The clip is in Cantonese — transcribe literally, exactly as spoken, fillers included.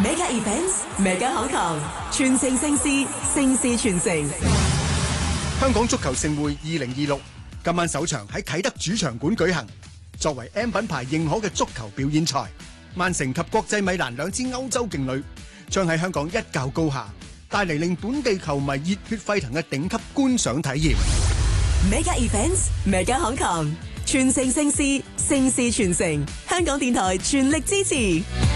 Mega Events，Mega 行球，全城盛事，盛事傳承。 香港足球盛會二零二六今晚首場喺啟德主場館舉行，作為 M 品牌認可嘅足球表演賽，曼城及國際米蘭兩支歐洲勁旅將喺香港一較高下，帶嚟令本地球迷熱血沸騰嘅頂級觀賞體驗。 Mega Events，Mega 行球，全城盛事，盛事傳承。香港電台全力支持。